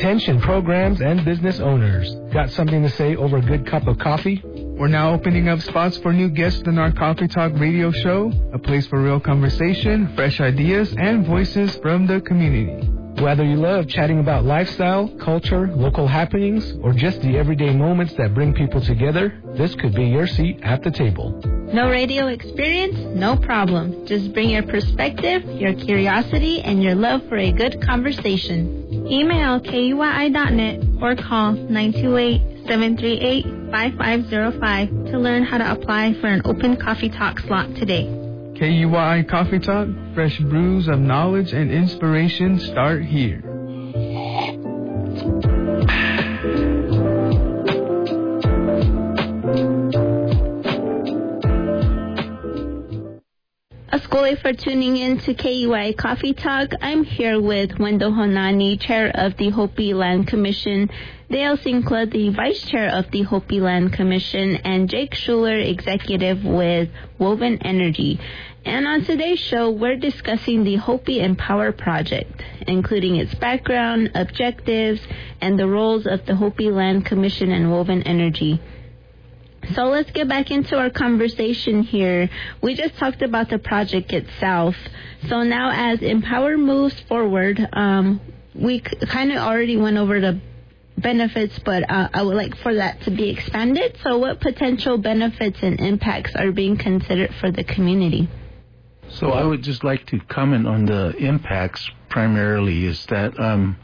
Attention programs and business owners. Got something to say over a good cup of coffee? We're now opening up spots for new guests in our Coffee Talk radio show, a place for real conversation, fresh ideas, and voices from the community. Whether you love chatting about lifestyle, culture, local happenings, or just the everyday moments that bring people together, this could be your seat at the table. No radio experience? No problem. Just bring your perspective, your curiosity, and your love for a good conversation. Email KUYI.net or call 928-738-5505 to learn how to apply for an open Coffee Talk slot today. KUYI Coffee Talk, fresh brews of knowledge and inspiration start here. Ascole for tuning in to KUYI Coffee Talk. I'm here with Wendell Honani, Chair of the Hopi Land Commission, Dale Sinclair, the Vice Chair of the Hopi Land Commission, and Jake Schuler, Executive with Woven Energy. And on today's show, we're discussing the Hopi Empower Project, including its background, objectives, and the roles of the Hopi Land Commission and Woven Energy. So let's get back into our conversation here. We just talked about the project itself. So now as Empower moves forward, we kind of already went over the benefits, but I would like for that to be expanded. So what potential benefits and impacts are being considered for the community? So I would just like to comment on the impacts primarily is that,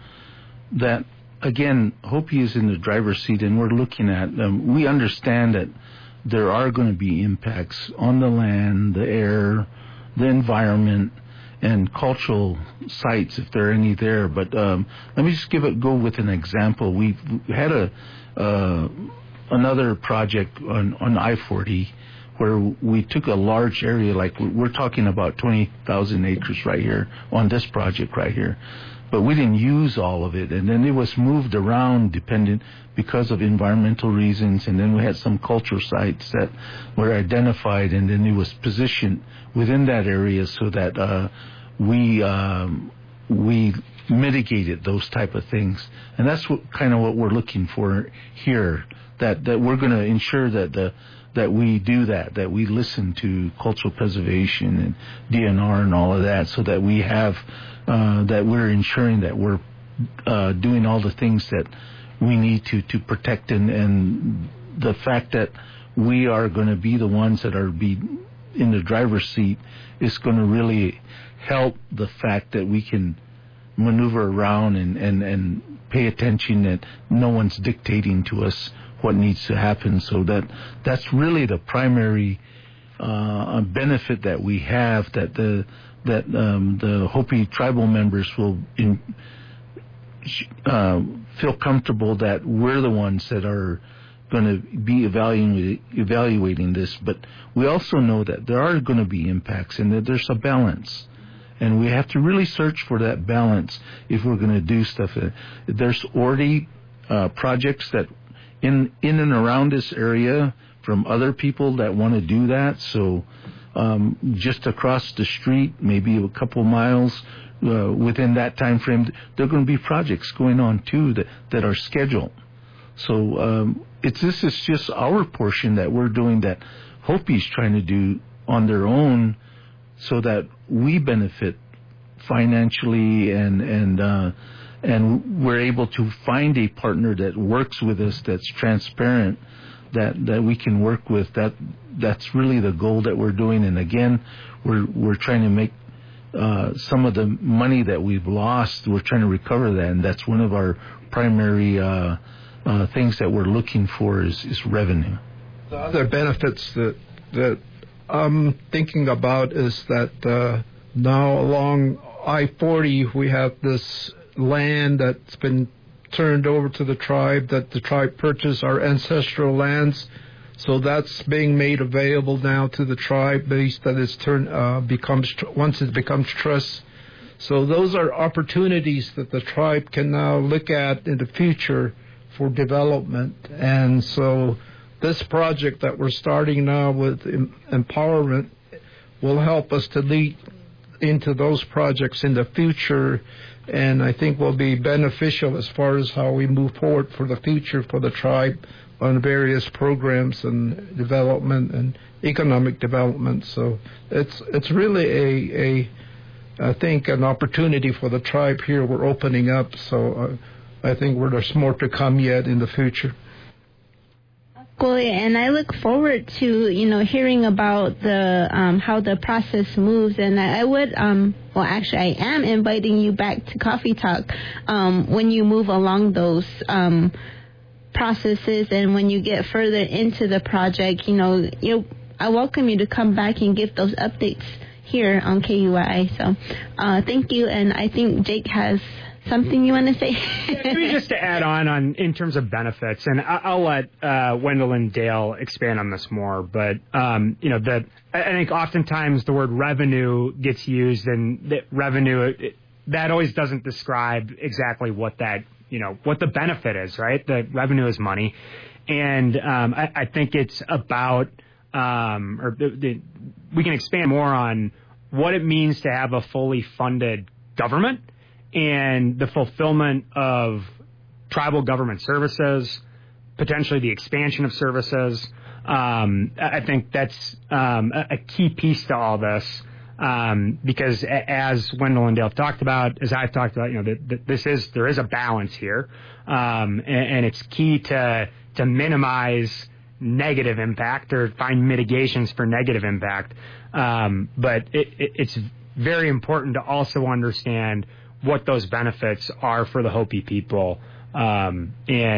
again, Hopi is in the driver's seat, and we're looking at, we understand that there are going to be impacts on the land, the air, the environment, and cultural sites, if there are any there. But let me just go with an example. We've had another project on I-40 where we took a large area, like we're talking about 20,000 acres right here on this project right here. But we didn't use all of it, and then it was moved around because of environmental reasons, and then we had some cultural sites that were identified, and then it was positioned within that area so that we mitigated those type of things. And that's what we're looking for here, that we're going to ensure that we do that we listen to cultural preservation and DNR and all of that, so that we have that we're ensuring that we're doing all the things that we need to protect, and the fact that we are going to be the ones that are in the driver's seat is going to really help the fact that we can maneuver around and pay attention, that no one's dictating to us what needs to happen. So that's really the primary benefit that we have, that the Hopi tribal members will feel comfortable that we're the ones that are going to be evaluating this. But we also know that there are going to be impacts, and that there's a balance. And we have to really search for that balance if we're going to do stuff. There's already projects that in and around this area from other people that want to do that. So just across the street, maybe a couple miles within that time frame, there are going to be projects going on too that are scheduled. So this is just our portion that we're doing, that Hopi's trying to do on their own, so that we benefit financially, and we're able to find a partner that works with us, that's transparent, that we can work with. That's really the goal that we're doing. And again, we're trying to make some of the money that we've lost, we're trying to recover that, and that's one of our primary things that we're looking for is revenue. The other benefits that I'm thinking about is that now along I-40 we have this land that's been turned over to the tribe, that the tribe purchased our ancestral lands. So that's being made available now to the tribe base that is once it becomes trust. So those are opportunities that the tribe can now look at in the future for development. And so this project that we're starting now with empowerment will help us to into those projects in the future, and I think will be beneficial as far as how we move forward for the future for the tribe on various programs and development and economic development. So it's really I think an opportunity for the tribe here. We're opening up, so I think there's more to come yet in the future. And I look forward to, hearing about the how the process moves. And I would, I am inviting you back to Coffee Talk when you move along those processes and when you get further into the project. I welcome you to come back and give those updates here on KUI. So thank you. And I think Jake has something you want to say? Maybe just to add on in terms of benefits, and I'll let Wendell and Dale expand on this more, but I think oftentimes the word revenue gets used, and revenue, that always doesn't describe exactly what that, what the benefit is, right? The revenue is money, and I think it's about, we can expand more on what it means to have a fully funded government and the fulfillment of tribal government services, potentially the expansion of services. I think that's a key piece to all this, because as Wendell and Dale talked about, as I've talked about, there is a balance here, and it's key to minimize negative impact or find mitigations for negative impact. But it's very important to also understand what those benefits are for the Hopi people. And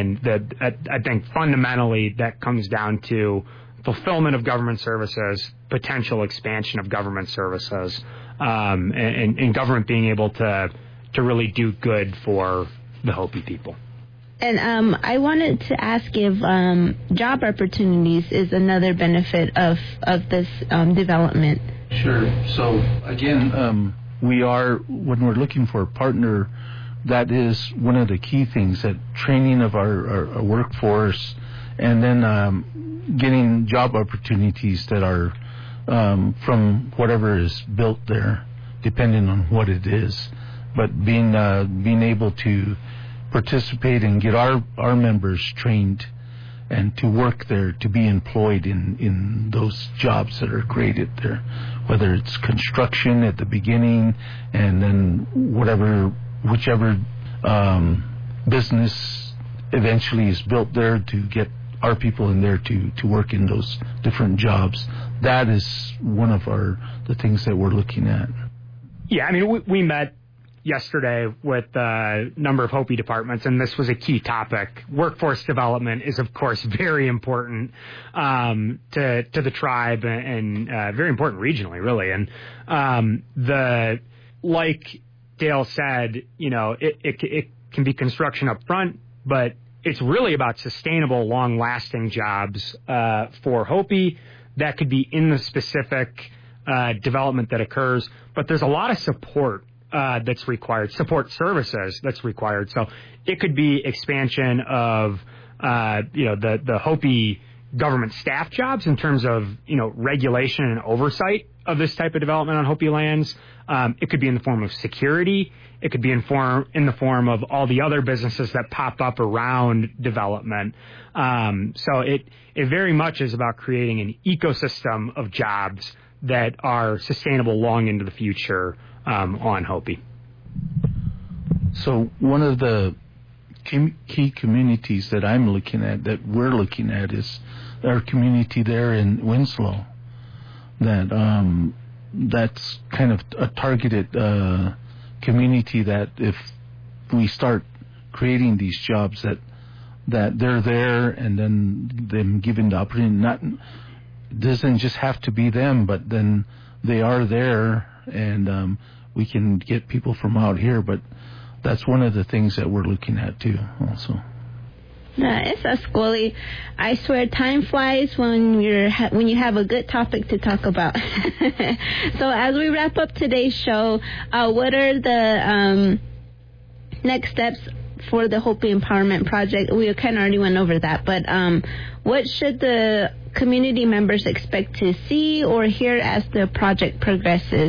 I think fundamentally that comes down to fulfillment of government services, potential expansion of government services, and government being able to really do good for the Hopi people. And I wanted to ask if job opportunities is another benefit of this development. Sure. So again, when we're looking for a partner, that is one of the key things, that training of our workforce, and then getting job opportunities that are from whatever is built there, depending on what it is. But being able to participate and get our members trained and to work there, to be employed in those jobs that are created there, whether it's construction at the beginning and then whichever business eventually is built there, to get our people in there to work in those different jobs. That is one of the things that we're looking at. Yeah, I mean, we met yesterday with a number of Hopi departments, and this was a key topic. Workforce development is, of course, very important to the tribe, and very important regionally, really. And like Dale said, it can be construction up front, but it's really about sustainable, long-lasting jobs for Hopi that could be in the specific development that occurs. But there's a lot of support that's required, support services that's required. So it could be expansion of, the Hopi government staff jobs in terms of, regulation and oversight of this type of development on Hopi lands. It could be in the form of security. It could be in the form of all the other businesses that pop up around development. So it very much is about creating an ecosystem of jobs that are sustainable long into the future on Hopi. So one of the key communities that we're looking at, is our community there in Winslow. That's kind of a targeted community that if we start creating these jobs, that they're there, and then them given the opportunity. Doesn't just have to be them, but then they are there, and we can get people from out here. But that's one of the things that we're looking at too, also. It's a schooly. I swear, time flies when you have a good topic to talk about. So as we wrap up today's show, what are the next steps for the Hopi Empowerment Project? We kind of already went over that, but what should the community members expect to see or hear as the project progresses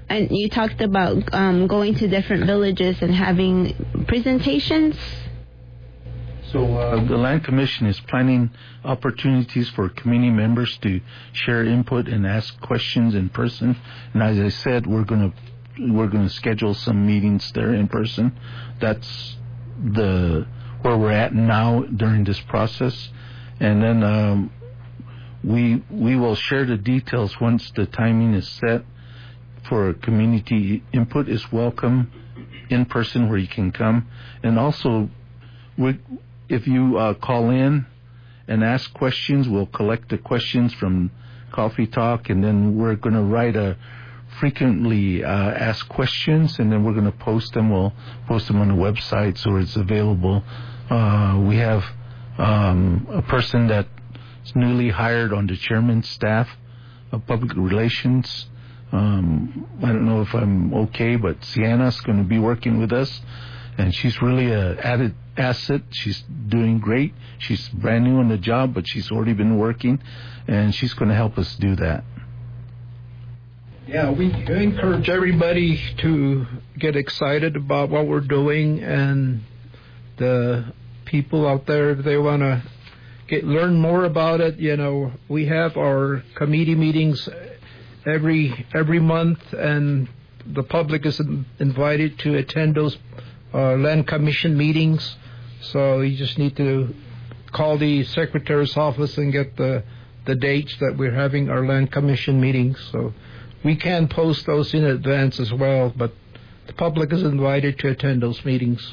And you talked about going to different villages and having presentations. So the Land Commission is planning opportunities for community members to share input and ask questions in person. And as I said, we're going to schedule some meetings there in person. That's where we're at now during this process. And then we will share the details once the timing is set for community input is welcome in person where you can come. And also, if you call in and ask questions, we'll collect the questions from Coffee Talk, and then we're going to write a frequently asked questions, and then we're going to post them. We'll post them on the website so it's available. We have a person that's newly hired on the chairman's staff of public relations. I don't know if I'm okay, but Sienna's going to be working with us, and she's really an added asset. She's doing great. She's brand new on the job, but she's already been working, and she's going to help us do that. Yeah, we encourage everybody to get excited about what we're doing, and the people out there, if they want to learn more about it, we have our committee meetings every month, and the public is invited to attend those Land Commission meetings. So you just need to call the Secretary's office and get the dates that we're having our Land Commission meetings. So we can post those in advance as well, but the public is invited to attend those meetings.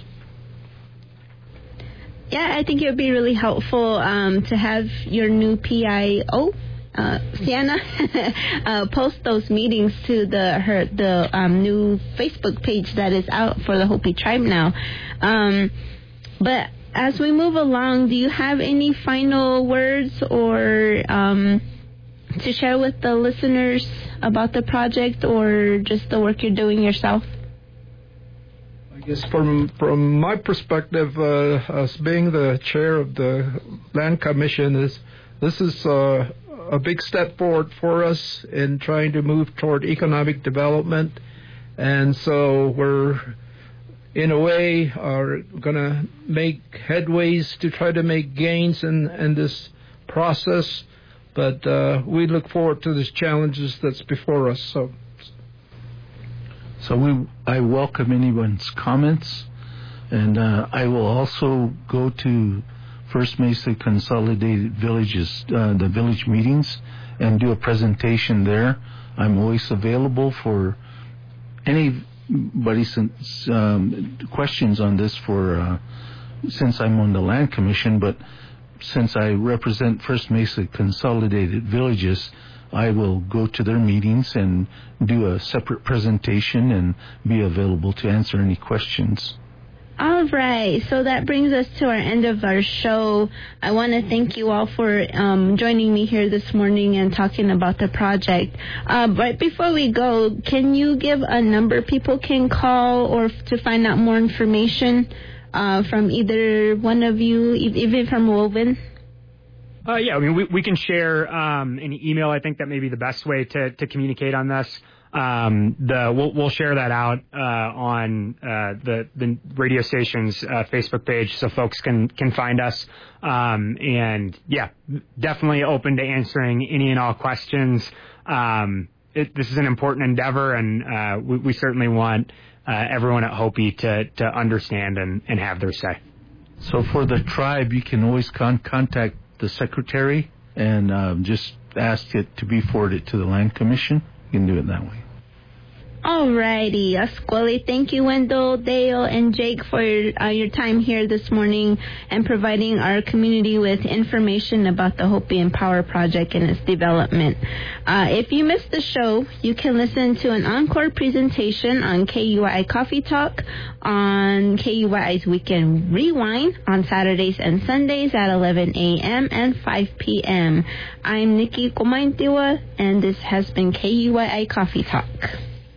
Yeah, I think it would be really helpful to have your new PIO, Sienna, post those meetings to the new Facebook page that is out for the Hopi tribe now. But as we move along, do you have any final words or to share with the listeners about the project, or just the work you're doing yourself? I guess from my perspective, as being the chair of the Land Commission, this is a big step forward for us in trying to move toward economic development. And so we're, in a way, are going to make headways to try to make gains in this process. But we look forward to the challenges that's before us. So I welcome anyone's comments, and I will also go to First Mesa Consolidated Villages, the village meetings, and do a presentation there. I'm always available for anybody's questions on this since I'm on the Land Commission, but since I represent First Mesa Consolidated Villages, I will go to their meetings and do a separate presentation and be available to answer any questions. All right, so that brings us to our end of our show. I want to thank you all for joining me here this morning and talking about the project. Right before we go, can you give a number people can call or to find out more information from either one of you, even from Woven? Yeah, I mean, we can share an email. I think that may be the best way to communicate on this. We'll share that out on the radio station's Facebook page, so folks can find us. And yeah, definitely open to answering any and all questions. This is an important endeavor, and we certainly want everyone at Hopi to understand and have their say. So for the tribe, you can always contact the secretary and just ask it to be forwarded to the Land Commission. You can do it that way. Alrighty, Asquale, thank you, Wendell, Dale, and Jake for your time here this morning and providing our community with information about the Hopi Empower Project and its development. If you missed the show, you can listen to an encore presentation on KUI Coffee Talk on KUI's Weekend Rewind on Saturdays and Sundays at 11 a.m. and 5 p.m. I'm Nikki Komaintiwa, and this has been KUI Coffee Talk.